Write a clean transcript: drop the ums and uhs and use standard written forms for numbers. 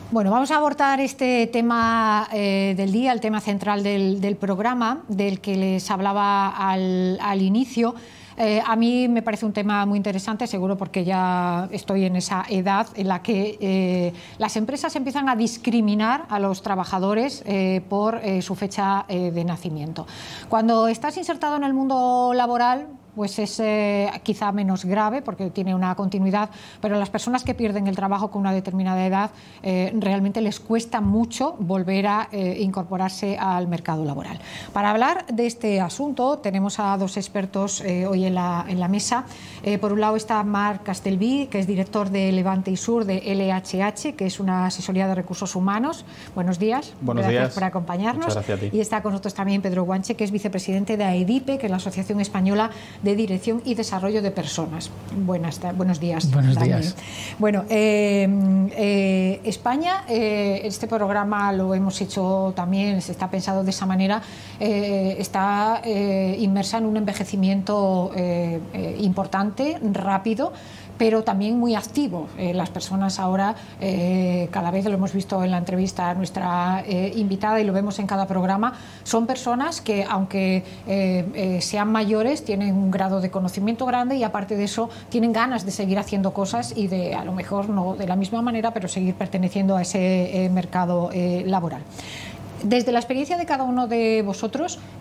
Bueno, vamos a abordar este tema del día, el tema central del programa, del que les hablaba al inicio. A mí me parece un tema muy interesante, seguro porque ya estoy en esa edad en la que las empresas empiezan a discriminar a los trabajadores por su fecha de nacimiento. Cuando estás insertado en el mundo laboral, pues es quizá menos grave porque tiene una continuidad, pero a las personas que pierden el trabajo con una determinada edad realmente les cuesta mucho volver a incorporarse al mercado laboral. Para hablar de este asunto tenemos a dos expertos hoy en la mesa. Por un lado está Marc Castelví, que es director de Levante y Sur de LHH, que es una asesoría de recursos humanos. Buenos días. Buenos gracias días por acompañarnos. Muchas gracias a ti. Y está con nosotros también Pedro Guanche, que es vicepresidente de AEDIPE, que es la Asociación Española de Dirección y Desarrollo de Personas. Buenos días. Buenos Daniel. días. Bueno, España, este programa lo hemos hecho también, se está pensado de esa manera, está inmersa en un envejecimiento importante, rápido, pero también muy activo. Las personas ahora, cada vez lo hemos visto en la entrevista a nuestra invitada y lo vemos en cada programa, son personas que, aunque sean mayores, tienen un grado de conocimiento grande y aparte de eso tienen ganas de seguir haciendo cosas y de, a lo mejor no de la misma manera, pero seguir perteneciendo a ese mercado laboral. Desde la experiencia de cada uno de vosotros,